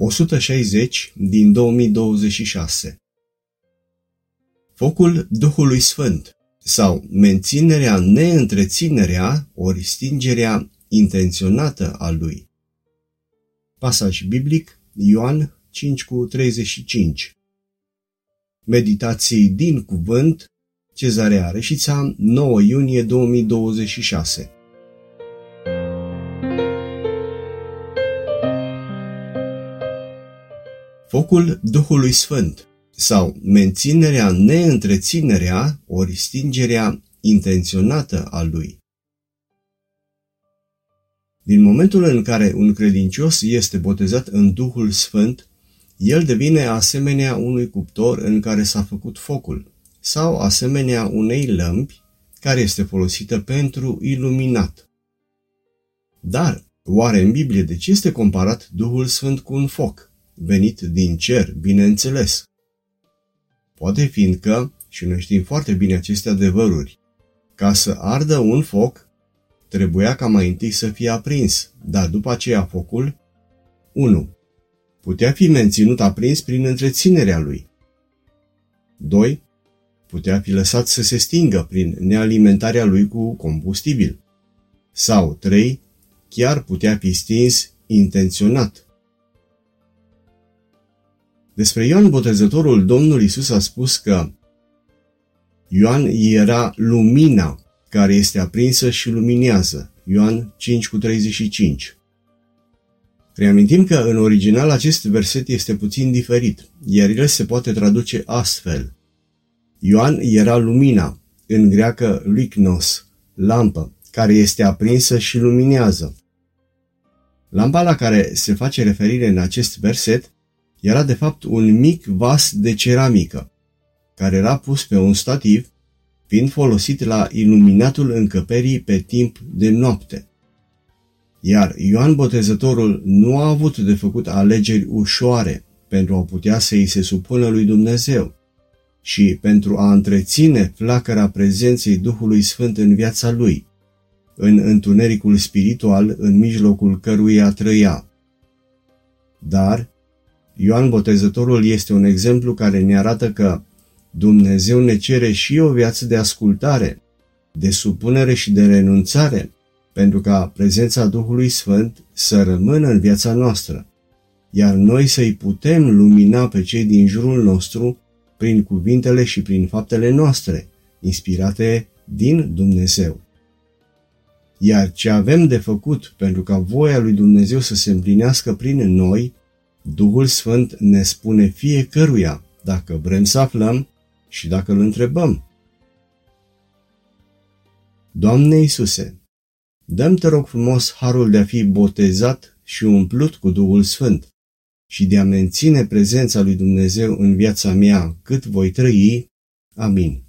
160 din 2026. Focul Duhului Sfânt sau menținerea, neîntreținerea ori stingerea intenționată a lui. Pasaj biblic Ioan 5:35. Meditații din cuvânt, Cezarea Reșița, 9 iunie 2026. Focul Duhului Sfânt sau menținerea, neîntreținerea ori stingerea intenționată a lui. Din momentul în care un credincios este botezat în Duhul Sfânt, el devine asemenea unui cuptor în care s-a făcut focul, sau asemenea unei lămpi care este folosită pentru iluminat. Dar, oare în Biblie de ce este comparat Duhul Sfânt cu un foc, venit din cer, bineînțeles? Poate fiindcă, și noi știm foarte bine aceste adevăruri, ca să ardă un foc, trebuia ca mai întâi să fie aprins, dar după aceea focul, 1. Putea fi menținut aprins prin întreținerea lui. 2. Putea fi lăsat să se stingă prin nealimentarea lui cu combustibil. Sau 3. Chiar putea fi stins intenționat. Despre Ioan Botezătorul, Domnul Iisus a spus că Ioan era lumina care este aprinsă și luminează. Ioan 5:35. Reamintim că în original acest verset este puțin diferit, iar el se poate traduce astfel. Ioan era lumina, în greacă luiknos, lampă, care este aprinsă și luminează. Lampa la care se face referire în acest verset era de fapt un mic vas de ceramică, care era pus pe un stativ, fiind folosit la iluminatul încăperii pe timp de noapte. Iar Ioan Botezătorul nu a avut de făcut alegeri ușoare pentru a putea să îi se supună lui Dumnezeu și pentru a întreține flacăra prezenței Duhului Sfânt în viața lui, în întunericul spiritual în mijlocul căruia trăia. Dar Ioan Botezătorul este un exemplu care ne arată că Dumnezeu ne cere și o viață de ascultare, de supunere și de renunțare, pentru ca prezența Duhului Sfânt să rămână în viața noastră, iar noi să-i putem lumina pe cei din jurul nostru prin cuvintele și prin faptele noastre, inspirate din Dumnezeu. Iar ce avem de făcut pentru ca voia lui Dumnezeu să se împlinească prin noi, Duhul Sfânt ne spune fiecăruia dacă vrem să aflăm și dacă îl întrebăm. Doamne Iisuse, dă-mi, te rog frumos, harul de a fi botezat și umplut cu Duhul Sfânt și de a menține prezența lui Dumnezeu în viața mea cât voi trăi. Amin.